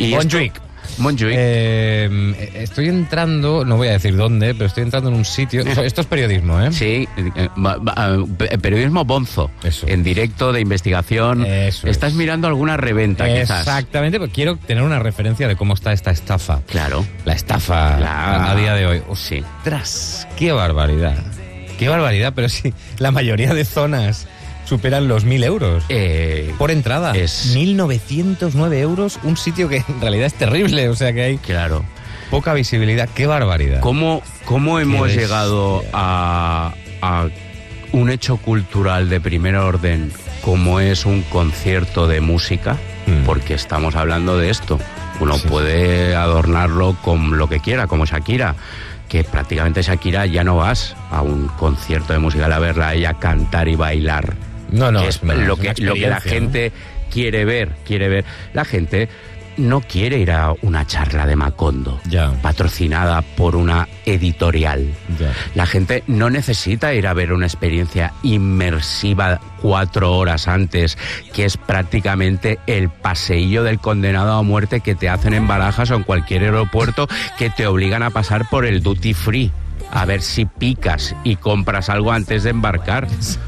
Montjuic. Estoy entrando, no voy a decir dónde, pero estoy entrando en un sitio. Esto es periodismo, ¿eh? Sí, periodismo bonzo. Eso. En directo, de investigación. Eso Estás es. mirando alguna reventa, quizás. Exactamente, porque quiero tener una referencia de cómo está esta estafa. Claro. La estafa a día de hoy. Sí. ¡Ostras! ¡Qué barbaridad! ¡Qué barbaridad! Pero sí, la mayoría de zonas superan los 1.000 euros por entrada. 1.909 euros, un sitio que en realidad es terrible, o sea que hay poca visibilidad. ¡Qué barbaridad! ¿Cómo hemos llegado a un hecho cultural de primer orden como es un concierto de música? Porque estamos hablando de esto. Uno puede adornarlo con lo que quiera, como Shakira, que prácticamente Shakira ya no vas a un concierto de música a verla a ella cantar y bailar. No, es lo que la gente quiere ver. La gente no quiere ir a una charla de Macondo patrocinada por una editorial. La gente no necesita ir a ver una experiencia inmersiva 4 horas antes, que es prácticamente el paseillo del condenado a muerte que te hacen en Barajas o en cualquier aeropuerto, que te obligan a pasar por el duty free a ver si picas y compras algo antes de embarcar.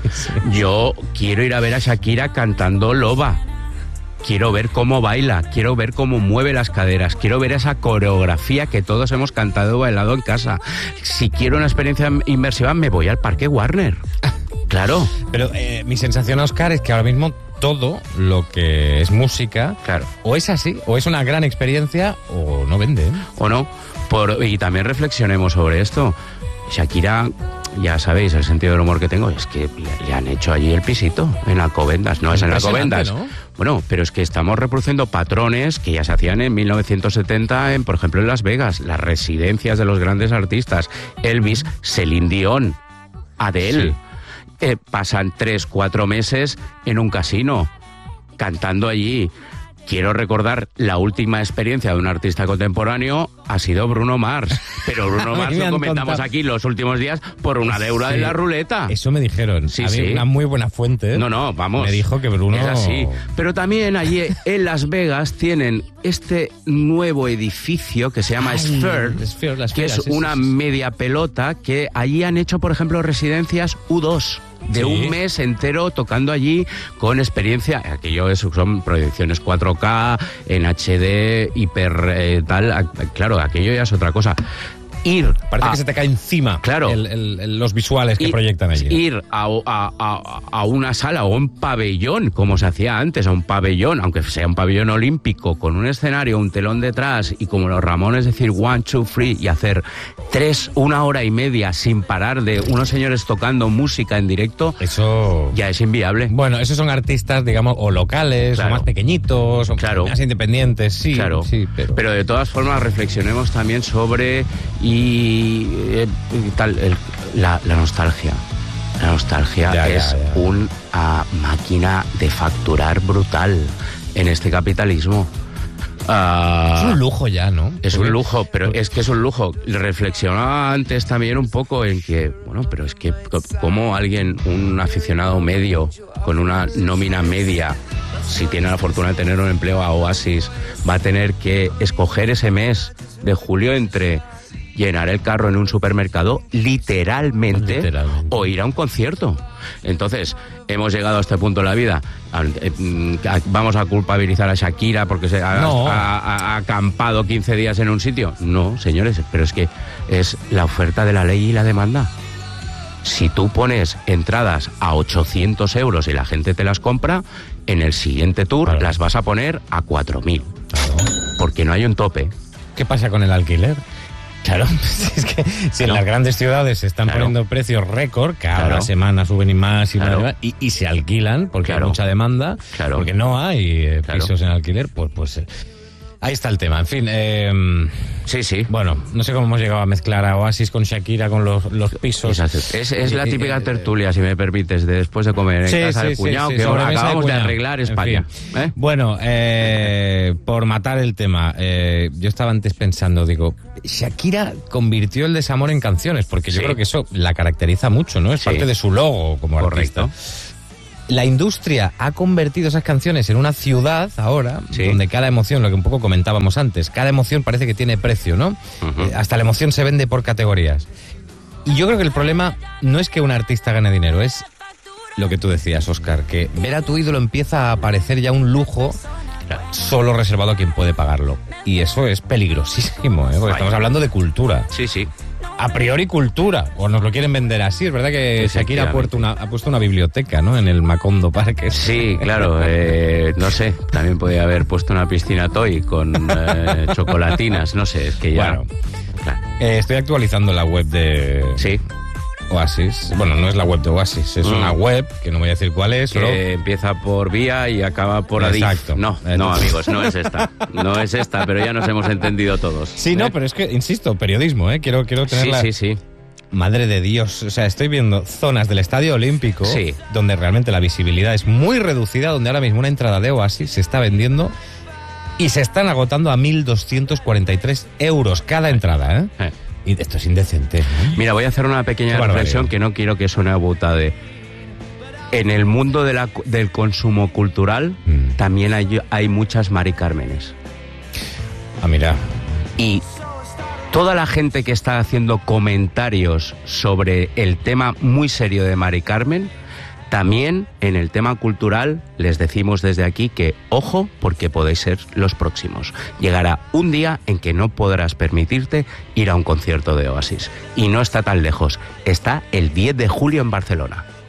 Yo quiero ir a ver a Shakira cantando Loba. Quiero ver cómo baila, quiero ver cómo mueve las caderas, quiero ver esa coreografía que todos hemos cantado o bailado en casa. Si quiero una experiencia inmersiva, me voy al Parque Warner. Claro. Pero mi sensación, Óscar, es que ahora mismo todo lo que es música, o es así, o es una gran experiencia, o no vende. O no. Y también reflexionemos sobre esto. Shakira, ya sabéis el sentido del humor que tengo, es que le han hecho allí el pisito en Alcobendas. No es en Alcobendas, ¿no? Bueno, pero es que estamos reproduciendo patrones que ya se hacían en 1970, por ejemplo, en Las Vegas, las residencias de los grandes artistas, Elvis, Celine Dion, Adele. Pasan 3-4 meses en un casino, cantando allí. Quiero recordar, la última experiencia de un artista contemporáneo ha sido Bruno Mars. Pero Bruno Mars lo comentamos aquí los últimos días por una deuda de la ruleta. Eso me dijeron. Había una muy buena fuente. No, vamos. Me dijo que Bruno... Es así. Pero también allí en Las Vegas tienen este nuevo edificio que se llama Sphere, que es una media pelota, que allí han hecho, por ejemplo, residencias U2. De un mes entero tocando allí con experiencia. Aquello son proyecciones 4K, en HD, hiper tal. Claro, aquello ya es otra cosa. Parece que se te cae encima los visuales que proyectan allí. Ir a una sala o un pabellón, como se hacía antes, a un pabellón, aunque sea un pabellón olímpico, con un escenario, un telón detrás, y como los Ramones decir 1, 2, 3 y hacer 1 hora y media sin parar de unos señores tocando música en directo, eso ya es inviable. Bueno, esos son artistas, digamos, o locales, o más pequeñitos, o más independientes, pero de todas formas reflexionemos también sobre la nostalgia. La nostalgia es una máquina de facturar brutal en este capitalismo. Es un lujo ya, ¿no? Es un lujo, pero es que es un lujo. Reflexionaba antes también un poco en que, pero es que como alguien, un aficionado medio, con una nómina media, si tiene la fortuna de tener un empleo a Oasis, va a tener que escoger ese mes de julio entre llenar el carro en un supermercado, literalmente, o ir a un concierto. Entonces, hemos llegado a este punto de la vida. ¿Vamos a culpabilizar a Shakira porque ha acampado 15 días en un sitio? No, señores, pero es que es la oferta de la ley y la demanda. Si tú pones entradas a 800 euros y la gente te las compra, en el siguiente tour las vas a poner a 4.000. Porque no hay un tope. ¿Qué pasa con el alquiler? Claro, es que si en las grandes ciudades se están poniendo precios récord, cada semana suben y más y se alquilan porque hay mucha demanda, porque no hay pisos en alquiler, pues ahí está el tema. En fin, sí. Bueno, no sé cómo hemos llegado a mezclar a Oasis con Shakira, con los pisos. Es la típica tertulia, si me permites, de después de comer en casa del cuñado, que ahora acabamos de arreglar España. En fin. Bueno, por matar el tema, yo estaba antes pensando, digo, Shakira convirtió el desamor en canciones, porque yo creo que eso la caracteriza mucho, ¿no? Es parte de su logo como artista. la industria ha convertido esas canciones en una ciudad ahora, donde cada emoción, lo que un poco comentábamos antes, cada emoción parece que tiene precio, ¿no? Hasta la emoción se vende por categorías. Y yo creo que el problema no es que un artista gane dinero, es lo que tú decías, Óscar, que ver a tu ídolo empieza a parecer ya un lujo solo reservado a quien puede pagarlo. Y eso es peligrosísimo, ¿eh? Porque estamos hablando de cultura. Sí, sí. A priori cultura, o nos lo quieren vender así. Es verdad que Shakira ha puesto una biblioteca, ¿no?, en el Macondo Park. Sí, claro, no sé, también podría haber puesto una piscina toy con chocolatinas, no sé, es que ya... Bueno, estoy actualizando la web de... Sí. Oasis. Bueno, no es la web de Oasis, es una web, que no voy a decir cuál es. Que empieza por Vía y acaba por Adif. Exacto. No, amigos, no es esta. No es esta, pero ya nos hemos entendido todos. Sí, no, pero es que, insisto, periodismo, ¿eh? Quiero tenerla... Sí. Madre de Dios, o sea, estoy viendo zonas del Estadio Olímpico donde realmente la visibilidad es muy reducida, donde ahora mismo una entrada de Oasis se está vendiendo y se están agotando a 1.243 euros cada entrada, ¿eh? Y esto es indecente, ¿eh? Mira, voy a hacer una pequeña reflexión que no quiero que suene a butade. En el mundo del consumo cultural también hay muchas Mari Cármenes. Ah, mira. Y toda la gente que está haciendo comentarios sobre el tema muy serio de Mari Carmen, también en el tema cultural les decimos desde aquí que ojo, porque podéis ser los próximos. Llegará un día en que no podrás permitirte ir a un concierto de Oasis. Y no está tan lejos, está el 10 de julio en Barcelona.